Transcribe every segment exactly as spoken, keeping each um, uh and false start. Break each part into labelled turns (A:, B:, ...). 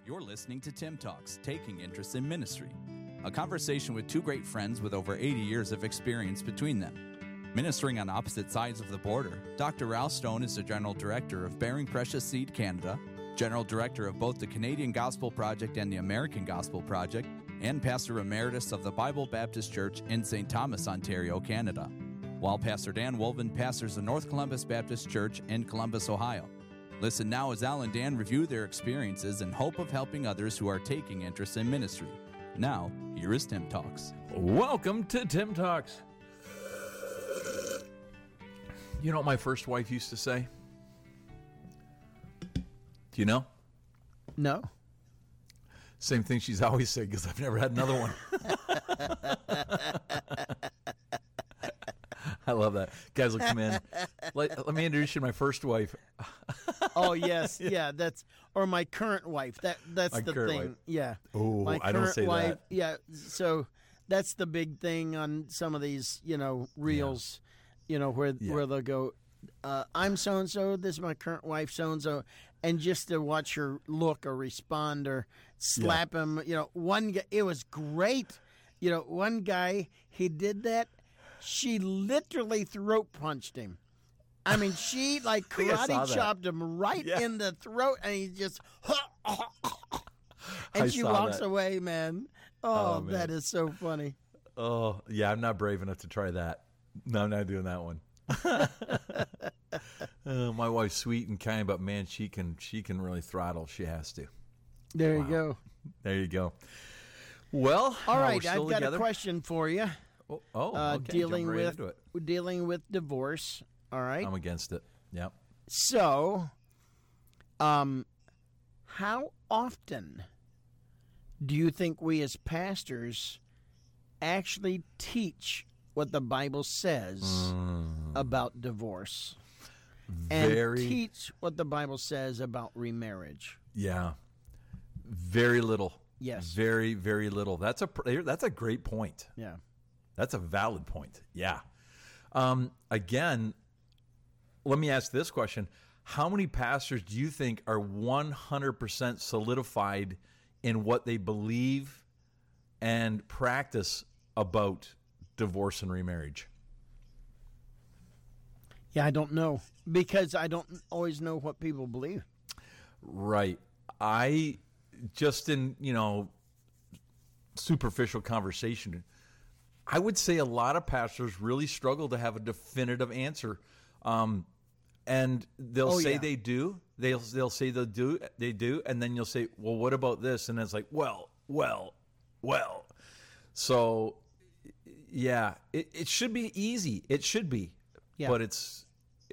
A: You're listening to Tim Talks, Taking Interest in Ministry, a conversation with two great friends with over eighty years of experience between them. Ministering on opposite sides of the border, Doctor Ralph Stone is the General Director of Bearing Precious Seed Canada, General Director of both the Canadian Gospel Project and the American Gospel Project, and Pastor Emeritus of the Bible Baptist Church in Saint Thomas, Ontario, Canada, while Pastor Dan Wolven pastors the North Columbus Baptist Church in Columbus, Ohio. Listen now as Al and Dan review their experiences in hope of helping others who are taking interest in ministry. Now, here is Tim Talks.
B: Welcome to Tim Talks. You know what my first wife used to say? Do you know?
C: No.
B: Same thing she's always said, because I've never had another one. I love that. Guys will come in. Let, let me introduce you to my first wife.
C: Oh, yes. Yeah, that's, or my current wife. That That's
B: My
C: the
B: current
C: thing.
B: wife.
C: Yeah.
B: Oh,
C: my
B: I don't say
C: wife,
B: that.
C: Yeah, so that's the big thing on some of these, you know, reels, you know, where,
B: Yeah.
C: where they'll go, uh, I'm so-and-so, this is my current wife, so-and-so, and just to watch her look or respond or slap him, you know, one guy, it was great. You know, one guy, he did that. She literally throat punched him. I mean, she like
B: think I saw
C: karate
B: that.
C: chopped him right
B: Yeah.
C: in the throat, and he just,
B: I
C: and she
B: saw
C: walks
B: that.
C: away, man. Oh,
B: Oh, man.
C: that is so funny.
B: Oh, yeah, I'm not brave enough to try that. No, I'm not doing that one. uh, my wife's sweet and kind, but man, she can she can really throttle. She has to.
C: There
B: Wow.
C: you go.
B: There you go. Well,
C: All
B: uh,
C: right,
B: we're still
C: I've got
B: together.
C: a question for you.
B: Oh, oh
C: Uh,
B: okay.
C: dealing
B: Jump right
C: with
B: into it.
C: dealing with divorce. All right.
B: I'm against it. Yep.
C: So, um, how often do you think we as pastors actually teach what the Bible says about divorce? And
B: Very,
C: teach what the Bible says about remarriage?
B: yeah, very little.
C: Yes.
B: Very, very little. That's a pr- that's a great point.
C: Yeah.
B: That's a valid point. Yeah. Um, again, let me ask this question. How many pastors do you think are one hundred percent solidified in what they believe and practice about divorce and remarriage?
C: Yeah, I don't know, because I don't always know what people believe.
B: Right. I just in, you know, superficial conversation, I would say a lot of pastors really struggle to have a definitive answer. Um, and they'll
C: Oh,
B: say
C: yeah.
B: they do. They'll they'll say they'll do they do, and then you'll say, "Well, what about this?" And it's like, "Well, well, well." So, yeah, it, it should be easy. It should be.
C: Yeah.
B: But it's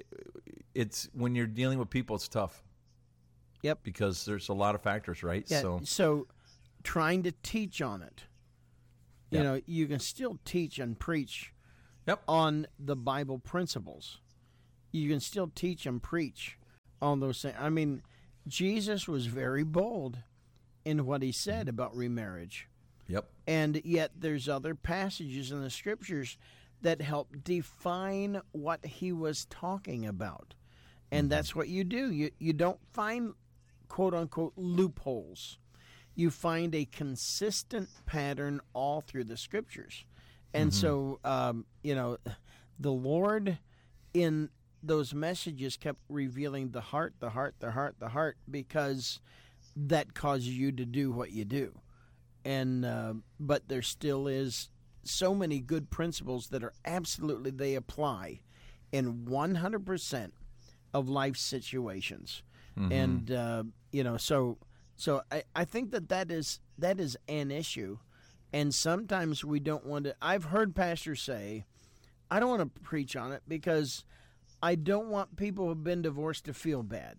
B: it's when you're dealing with people, it's tough.
C: Yep.
B: Because there's a lot of factors, right?
C: Yeah.
B: So,
C: So, trying to teach on it, you
B: Yeah.
C: know, you can still teach and preach
B: yep.
C: on the Bible principles. You can still teach and preach on those things. I mean, Jesus was very bold in what he said about remarriage.
B: Yep.
C: And yet there's other passages in the scriptures that help define what he was talking about. And
B: Mm-hmm.
C: that's what you do. You you don't find quote unquote loopholes. You find a consistent pattern all through the scriptures. And
B: Mm-hmm.
C: so um, you know, the Lord in those messages kept revealing the heart, the heart, the heart, the heart, because that causes you to do what you do. And uh, but there still is so many good principles that are absolutely, they apply in one hundred percent of life situations.
B: Mm-hmm.
C: And uh, you know, so so I, I think that that is that is an issue. And sometimes we don't want to. I've heard pastors say, I don't want to preach on it because I don't want people who've been divorced to feel bad.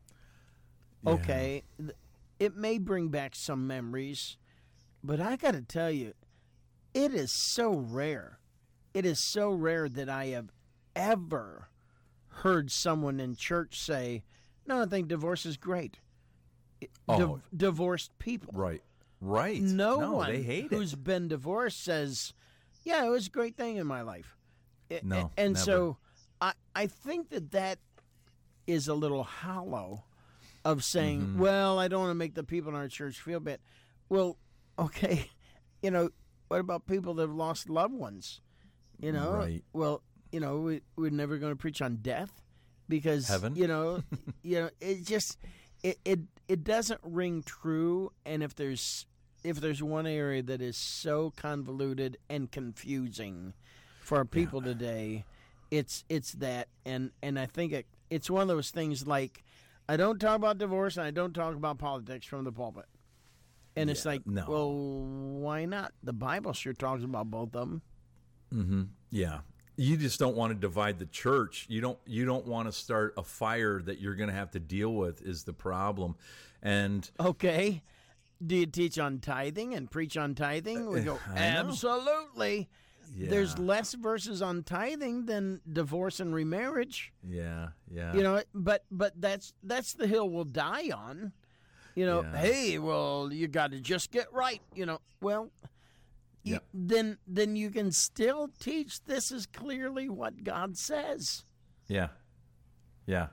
B: Yeah.
C: Okay, it may bring back some memories, but I got to tell you, it is so rare. It is so rare that I have ever heard someone in church say, no, I think divorce is great.
B: Oh.
C: Div- divorced people.
B: Right. Right.
C: No, one
B: they hate
C: who's
B: it.
C: been divorced says, yeah, it was a great thing in my life. It-
B: No,
C: And
B: never.
C: so I, I think that that is a little hollow of saying,
B: Mm-hmm.
C: well, I don't want to make the people in our church feel bad. Well, okay, you know, what about people that have lost loved ones? You know,
B: Right.
C: well, you know, we, we're never going to preach on death because,
B: Heaven?
C: you know, you know, it just, it, it, it doesn't ring true. And if there's, if there's one area that is so convoluted and confusing for our people today, it's, it's that. And, and I think it, it's one of those things like, I don't talk about divorce and I don't talk about politics from the pulpit. And it's
B: Yeah,
C: like,
B: no.
C: well, why not? The Bible sure talks about both of them.
B: Mm-hmm. Yeah. You just don't want to divide the church. You don't you don't want to start a fire that you're going to have to deal with is the problem. And
C: Okay. Do you teach on tithing and preach on tithing? We go,
B: I know.
C: absolutely.
B: yeah.
C: There's less verses on tithing than divorce and remarriage.
B: Yeah, yeah.
C: You know, but but that's that's the hill we'll die on. You know,
B: Yeah.
C: hey, well, you got to just get right. You know, well, you,
B: Yep.
C: then then you can still teach this is clearly what God says.
B: Yeah. Yeah.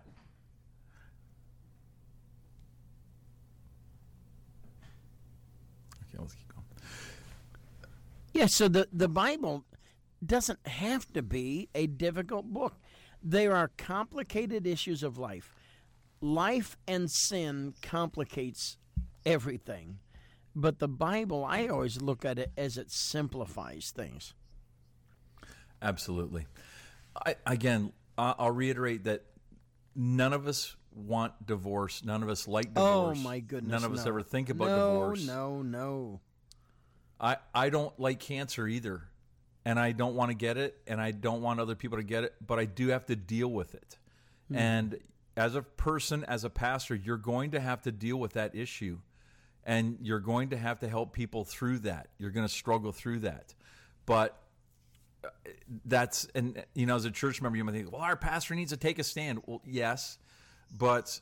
B: Okay, let's keep going.
C: Yeah, so the, the Bible doesn't have to be a difficult book. There are complicated issues of life. Life and sin complicates everything. But the Bible, I always look at it as it simplifies things.
B: Absolutely. I, again, I- I'll reiterate that none of us want divorce. None of us like
C: Oh,
B: divorce.
C: my goodness.
B: None of us
C: no.
B: ever think about
C: no,
B: divorce.
C: No, no,
B: I, I don't like cancer either. And I don't want to get it. And I don't want other people to get it. But I do have to deal with it.
C: Hmm.
B: And as a person, as a pastor, you're going to have to deal with that issue. And you're going to have to help people through that. You're going to struggle through that. But that's, and you know, as a church member, you might think, well, our pastor needs to take a stand. Well, yes, but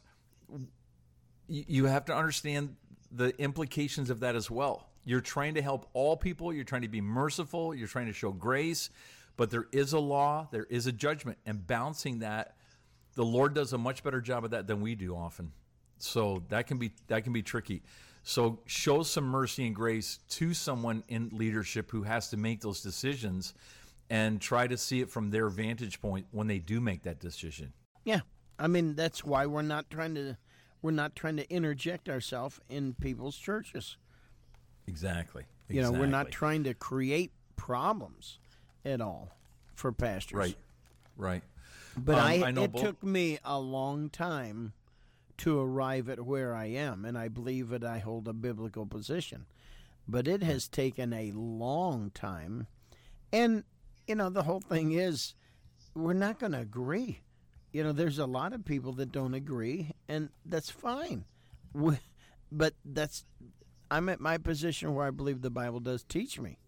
B: you, you have to understand the implications of that as well. You're trying to help all people. You're trying to be merciful. You're trying to show grace. But there is a law. There is a judgment. And balancing that, the Lord does a much better job of that than we do often. So that can be that can be tricky. So show some mercy and grace to someone in leadership who has to make those decisions and try to see it from their vantage point when they do make that decision.
C: Yeah, I mean that's why we're not trying to we're not trying to interject ourselves in people's churches.
B: Exactly.
C: You know, we're not
B: Exactly.
C: trying to create problems at all for pastors.
B: Right. Right.
C: But
B: Um,
C: I,
B: I know
C: it
B: both-
C: took me a long time to arrive at where I am, and I believe that I hold a biblical position. But it has taken a long time, and you know the whole thing is we're not going to agree. You know, there's a lot of people that don't agree, and that's fine. We, but that's I'm at my position where I believe the Bible does teach me.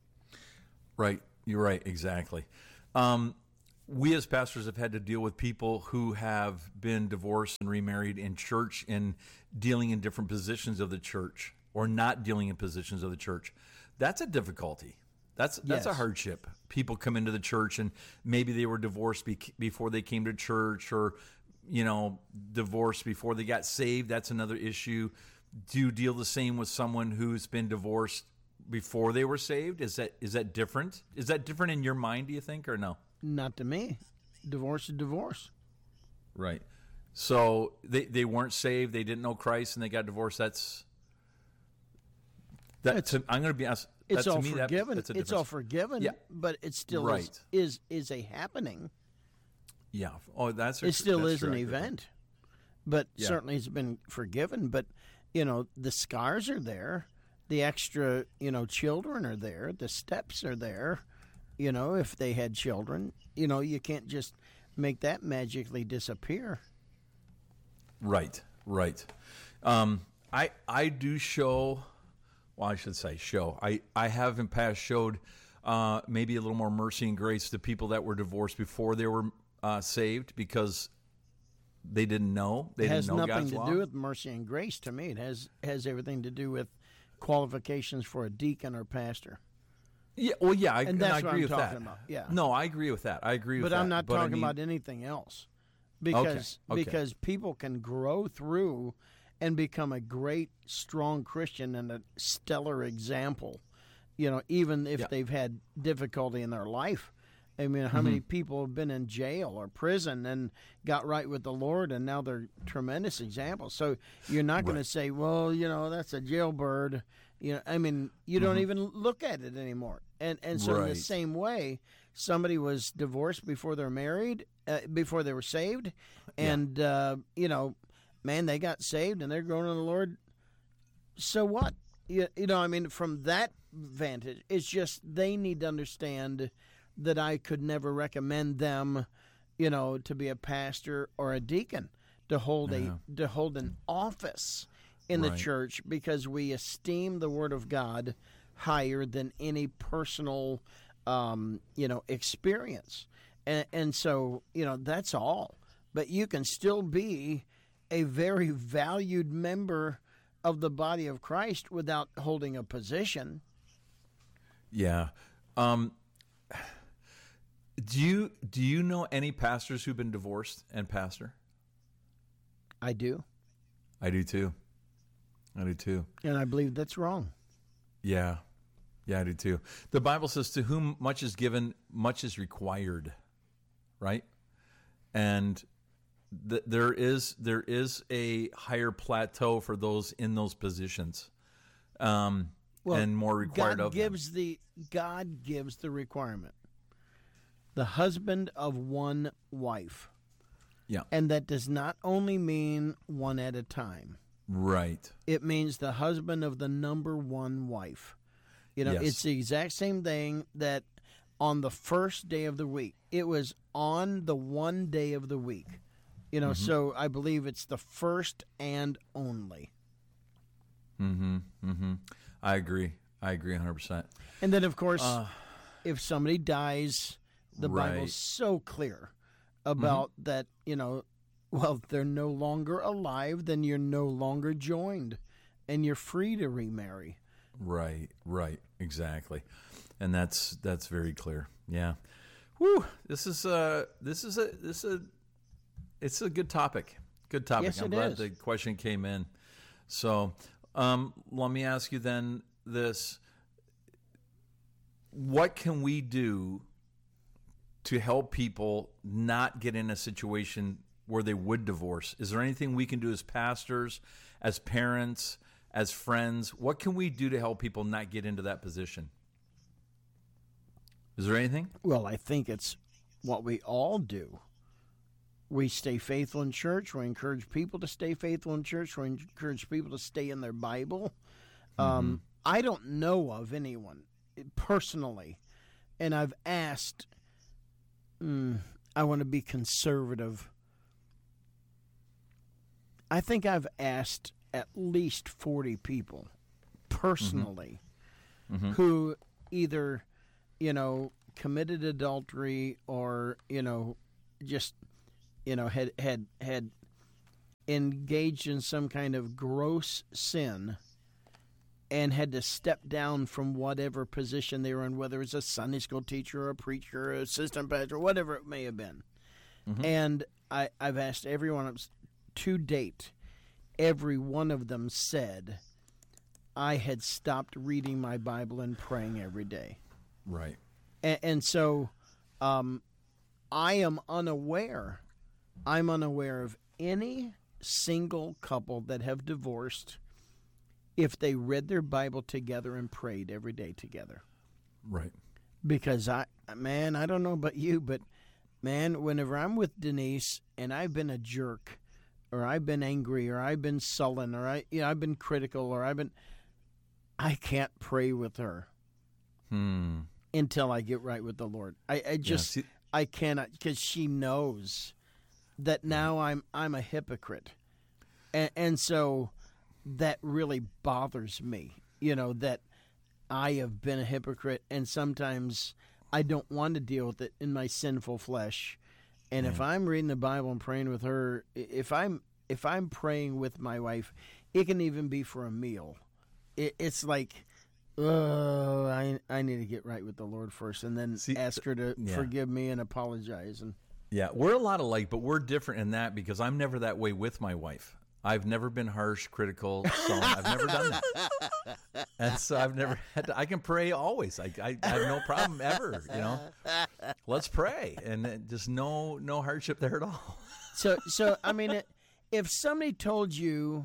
B: Right. You're right. Exactly. Um, we as pastors have had to deal with people who have been divorced and remarried in church and dealing in different positions of the church or not dealing in positions of the church. That's a difficulty. That's that's a
C: Yes.
B: hardship. People come into the church and maybe they were divorced be- before they came to church or, you know, divorced before they got saved. That's another issue. Do you deal the same with someone who's been divorced before they were saved? Is that is that different? Is that different in your mind, do you think, or no?
C: Not to me. Divorce is divorce.
B: Right. So they, they weren't saved, they didn't know Christ, and they got divorced. That's that.
C: It's-
B: to, I'm going to be honest.
C: It's
B: that, to
C: all
B: me, that-
C: forgiven.
B: that's a
C: It's all
B: difference.
C: forgiven.
B: Yeah.
C: But it still
B: Right.
C: is, is is a happening.
B: Yeah. Oh, that's a,
C: It still
B: that's
C: is an
B: true.
C: event. But
B: Yeah.
C: certainly it's been forgiven. But you know the scars are there. The extra you know children are there. The steps are there. You know if they had children, you know you can't just make that magically disappear.
B: Right, right. Um, I I do show, well, I should say show. I, I have in past showed uh, maybe a little more mercy and grace to people that were divorced before they were uh, saved because they didn't know. They
C: It has
B: didn't know
C: nothing
B: God's
C: to
B: law.
C: do with mercy and grace to me. It has has everything to do with qualifications for a deacon or pastor.
B: Yeah, well, yeah, I,
C: And
B: and
C: that's
B: I
C: what
B: agree
C: I'm
B: with
C: talking
B: that.
C: about, yeah.
B: No, I agree with that. I agree with
C: But
B: that.
C: I'm not
B: But I
C: talking
B: mean-
C: about anything else. because
B: Okay, okay.
C: because people can grow through and become a great, strong Christian and a stellar example, you know, even if
B: Yeah.
C: they've had difficulty in their life. I mean, how
B: Mm-hmm.
C: many people have been in jail or prison and got right with the Lord, and now they're tremendous examples. So you're not going
B: Right.
C: to say, well, you know, that's a jailbird. You know, I mean, you don't
B: Mhm.
C: even look at it anymore. And and so in the
B: Right.
C: same way, somebody was divorced before they're married, uh, before they were saved,
B: Yeah.
C: and uh, you know, man, they got saved and they're growing in the Lord. So what? You, you know, I mean, from that vantage, it's just they need to understand that I could never recommend them, you know, to be a pastor or a deacon, to hold
B: Yeah.
C: a to hold an office in the
B: Right.
C: church, because we esteem the Word of God higher than any personal, um, you know, experience, and, and so you know that's all. But you can still be a very valued member of the body of Christ without holding a position.
B: Yeah. Um, do you do you know any pastors who've been divorced and pastor?
C: I do,
B: I do too. I do too.
C: and I believe that's wrong.
B: Yeah. Yeah, I do too. The Bible says, to whom much is given, much is required, right? And th- there is there is a higher plateau for those in those positions, um,
C: Well,
B: and more required
C: God
B: of
C: gives
B: them.
C: the God gives the requirement. The husband of one wife.
B: Yeah,
C: And that does not only mean one at a time.
B: right.
C: It means the husband of the number one wife. You know,
B: Yes.
C: it's the exact same thing that on the first day of the week. It was on the one day of the week. You know,
B: Mm-hmm.
C: so I believe it's the first and only.
B: Mm-hmm. Mm-hmm. I agree. I agree one hundred percent.
C: And then, of course, if somebody dies, the
B: Uh, right. Mm-hmm.
C: Bible's so clear about that, you know, well, if they're no longer alive, then you're no longer joined, and you're free to remarry.
B: Right, right, exactly, and that's that's very clear. Yeah, whew. This is a this is a this is a it's a good topic. Good topic.
C: Yes,
B: I'm
C: it
B: glad
C: is.
B: the question came in. So, um, let me ask you then this: what can we do to help people not get in a situation where they would divorce? Is there anything we can do as pastors, as parents, as friends? What can we do to help people not get into that position? Is there anything?
C: Well, I think it's what we all do. We stay faithful in church. We encourage people to stay faithful in church. We encourage people to stay in their Bible. Um, I don't know of anyone personally, and I've asked, mm, I want to be conservative. I think I've asked at least forty people personally who either, you know, committed adultery or, you know, just, you know, had had had engaged in some kind of gross sin and had to step down from whatever position they were in, whether it's a Sunday school teacher or a preacher or assistant pastor, whatever it may have been. And I, I've asked everyone to date, every one of them said, I had stopped reading my Bible and praying every day.
B: Right.
C: And, and so um, I am unaware, I'm unaware of any single couple that have divorced if they read their Bible together and prayed every day together.
B: Right.
C: Because, I, man, I don't know about you, but, man, whenever I'm with Denise and I've been a jerk or I've been angry or I've been sullen or I, you know, I've been critical or I've been, I can't pray with her
B: Hmm.
C: until I get right with the Lord. I, I just,
B: see-
C: I cannot, because she knows that now I'm I'm a hypocrite, and, and so that really bothers me. You know that I have been a hypocrite, and sometimes I don't want to deal with it in my sinful flesh. And if I'm reading the Bible and praying with her, i- if I'm if I'm praying with my wife, it can even be for a meal. It, it's like, oh, I I need to get right with the Lord first, and then
B: See,
C: ask her to
B: yeah.
C: forgive me and apologize. And
B: Yeah, we're a lot alike, but we're different in that because I'm never that way with my wife. I've never been harsh, critical, so I've never done that. And so I've never had to, I can pray always. I, I, I have no problem ever, you know. Let's pray. And uh, just no no hardship there at all.
C: So, so I mean, it, if somebody told you,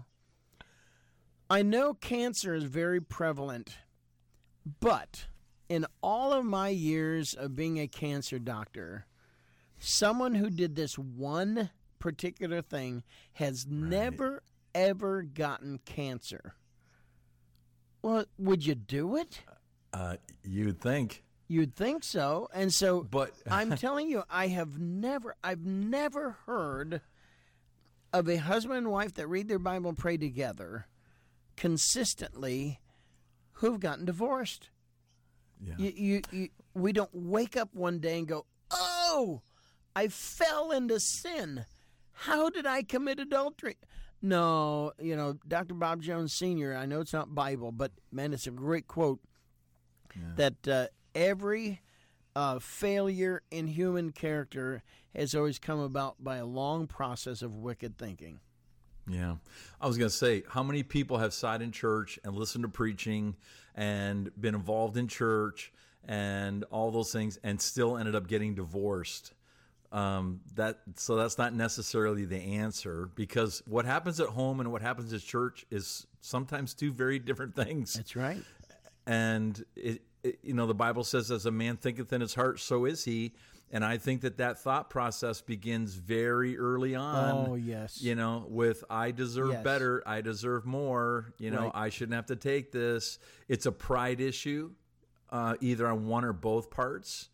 C: I know cancer is very prevalent, but in all of my years of being a cancer doctor, someone who did this one particular thing has right. never, ever gotten cancer. Well, would you do it?
B: Uh, you'd think.
C: You'd think so. And so
B: but
C: I'm telling you, I have never, I've never heard of a husband and wife that read their Bible and pray together consistently who've gotten divorced.
B: Yeah.
C: You, you, you, we don't wake up one day and go, oh, I fell into sin. How did I commit adultery? No, you know, Doctor Bob Jones Senior, I know it's not Bible, but, man, it's a great quote yeah. that uh, every uh, failure in human character has always come about by a long process of wicked thinking.
B: Yeah. I was going to say, how many people have sat in church and listened to preaching and been involved in church and all those things and still ended up getting divorced? Um, that so that's not necessarily the answer, because what happens at home and what happens at church is sometimes two very different things.
C: That's right.
B: And it, it, you know, the Bible says, "As a man thinketh in his heart, so is he." And I think that that thought process begins very early on.
C: Oh yes.
B: You know, with "I deserve
C: yes.
B: better, I deserve more." You know,
C: right.
B: I shouldn't have to take this. It's a pride issue, uh, either on one or both parts.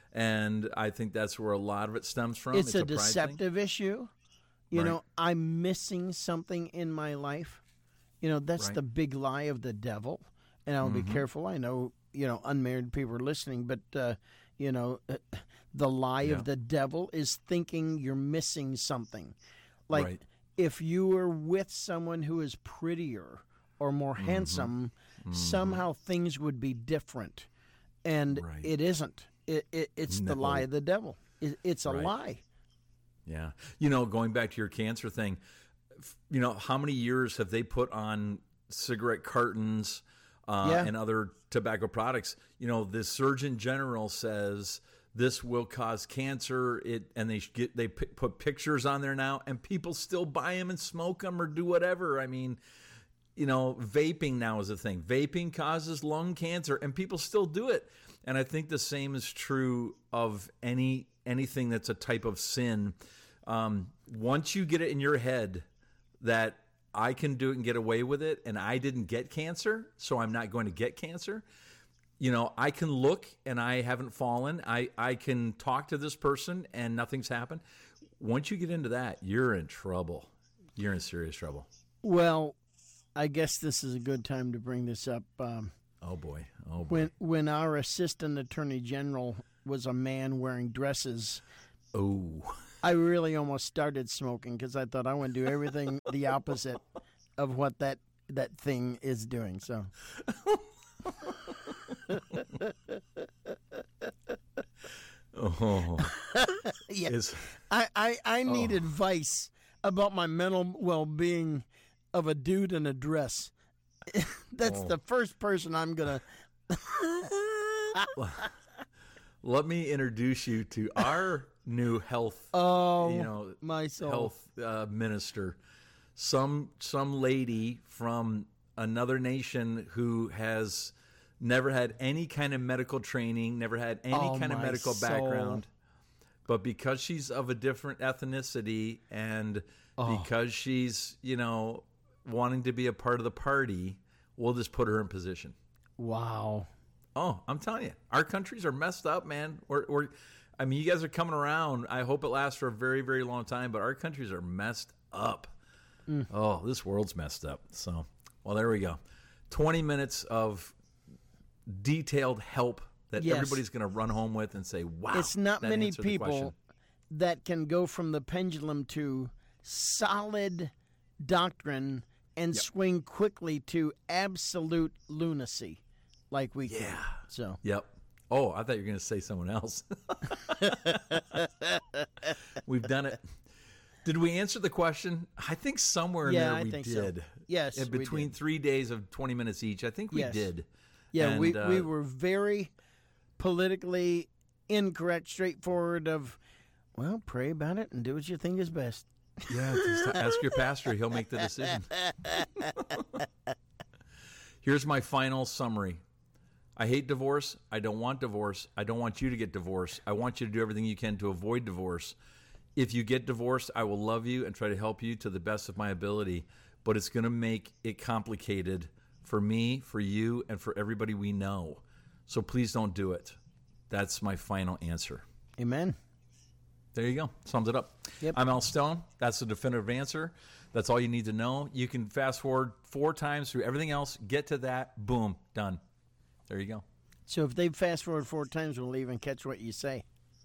B: And I think that's where a lot of it stems from.
C: It's,
B: it's
C: a,
B: a
C: deceptive issue. You
B: right.
C: know, I'm missing something in my life. You know, that's
B: right.
C: the big lie of the devil. And I'll
B: mm-hmm.
C: be careful. I know, you know, unmarried people are listening, but, uh, you know, the lie yeah. of the devil is thinking you're missing something. Like
B: right.
C: if you were with someone who is prettier or more
B: mm-hmm.
C: handsome,
B: mm-hmm.
C: somehow things would be different. And
B: right.
C: it isn't. It, it, it's
B: no.
C: the lie of the devil. It, it's a
B: right.
C: lie.
B: Yeah. You know, going back to your cancer thing, you know, how many years have they put on cigarette cartons uh,
C: yeah.
B: and other tobacco products? You know, the Surgeon General says this will cause cancer. It and they get they p- put pictures on there now, and people still buy them and smoke them or do whatever. I mean, you know, vaping now is a thing. Vaping causes lung cancer, and people still do it. And I think the same is true of any anything that's a type of sin. Um, once you get it in your head that I can do it and get away with it, and I didn't get cancer, so I'm not going to get cancer. You know, I can look and I haven't fallen. I, I can talk to this person and nothing's happened. Once you get into that, you're in trouble. You're in serious trouble.
C: Well, I guess this is a good time to bring this up. Um,
B: Oh, boy. Oh, boy.
C: When when our assistant attorney general was a man wearing dresses,
B: oh,
C: I really almost started smoking because I thought I want to do everything the opposite of what that, that thing is doing. So,
B: oh,
C: yeah.
B: It's,
C: I, I, I need
B: oh.
C: advice about my mental well-being of a dude in a dress. That's
B: oh.
C: the first person I'm going to...
B: Let me introduce you to our new health,
C: oh,
B: you know,
C: my soul.
B: health uh, minister. Some some lady from another nation who has never had any kind of medical training, never had any
C: oh,
B: kind of medical
C: soul.
B: background. But because she's of a different ethnicity and oh. because she's, you know, wanting to be a part of the party, we'll just put her in position.
C: Wow.
B: Oh, I'm telling you, our countries are messed up, man. We're, we're, I mean, you guys are coming around. I hope it lasts for a very, very long time, but our countries are messed up. Mm. Oh, this world's messed up. So, well, there we go. twenty minutes of detailed help that
C: yes.
B: everybody's going to run home with and say, wow.
C: It's not
B: that
C: many
B: answered the
C: people
B: question.
C: that can go from the pendulum to solid doctrine and
B: Yep.
C: swing quickly to absolute lunacy like we
B: Yeah.
C: can. So,
B: Yep. Oh, I thought you were going to say someone else. We've done it. Did we answer the question? I think somewhere in
C: Yeah,
B: there
C: I
B: we
C: think so.
B: did.
C: Yes,
B: In
C: we
B: between
C: did.
B: three days of twenty minutes each, I think we
C: Yes.
B: did.
C: Yeah,
B: And,
C: we,
B: uh,
C: we were very politically incorrect, straightforward of, well, pray about it and do what you think is best.
B: Yeah, just ask your pastor. He'll make the decision. Here's my final summary. I hate divorce. I don't want divorce. I don't want you to get divorced. I want you to do everything you can to avoid divorce. If you get divorced, I will love you and try to help you to the best of my ability, but it's going to make it complicated for me, for you, and for everybody we know. So please don't do it. That's my final answer.
C: Amen.
B: There you go. Sums it up.
C: Yep.
B: I'm Al Stone. That's the definitive answer. That's all you need to know. You can fast forward four times through everything else, get to that, boom, done. There you go.
C: So if they fast forward four times, we'll even catch what you say.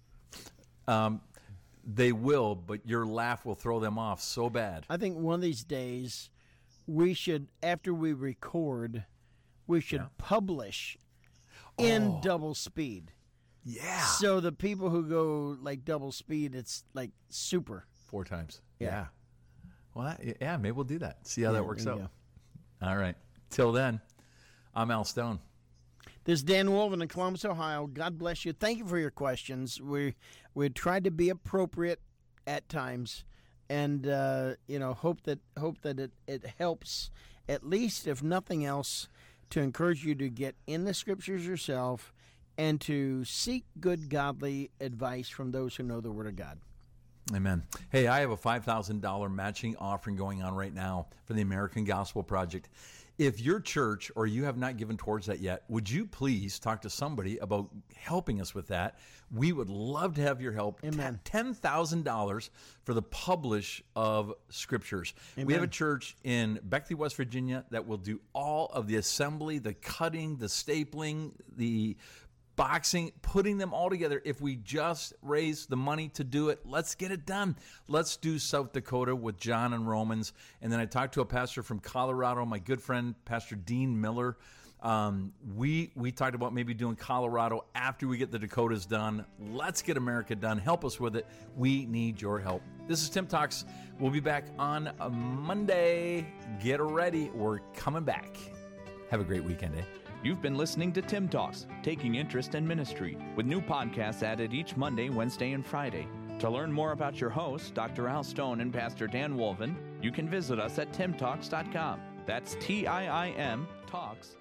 B: Um, they will, but your laugh will throw them off so bad.
C: I think one of these days we should, after we record, we should
B: Yeah.
C: publish in
B: Oh.
C: double speed.
B: Yeah.
C: So the people who go like double speed, it's like super.
B: Four times.
C: Yeah.
B: Yeah. Well, that, yeah, maybe we'll do that. See how
C: Yeah,
B: that works
C: there you
B: out. All right. Till then, I'm Al Stone.
C: This is Dan Wolven in Columbus, Ohio. God bless you. Thank you for your questions. We we tried to be appropriate at times, and uh, you know hope that hope that it, it helps, at least if nothing else, to encourage you to get in the Scriptures yourself and to seek good godly advice from those who know the Word of God.
B: Amen. Hey, I have a five thousand dollars matching offering going on right now for the American Gospel Project. If your church or you have not given towards that yet, would you please talk to somebody about helping us with that? We would love to have your help.
C: Amen.
B: ten thousand dollars for the publish of Scriptures. We have a church in Beckley, West Virginia that will do all of the assembly, the cutting, the stapling, the boxing, putting them all together. If we just raise the money to do it, let's get it done. Let's do South Dakota with John and Romans. And then I talked to a pastor from Colorado, my good friend, Pastor Dean Miller. Um, we we talked about maybe doing Colorado after we get the Dakotas done. Let's get America done. Help us with it. We need your help. This is Tim Talks. We'll be back on a Monday. Get ready. We're coming back. Have a great weekend, eh?
A: You've been listening to Tim Talks, Taking Interest in Ministry, with new podcasts added each Monday, Wednesday, and Friday. To learn more about your hosts, Doctor Al Stone and Pastor Dan Wolven, you can visit us at tim talks dot com. That's T I I M Talks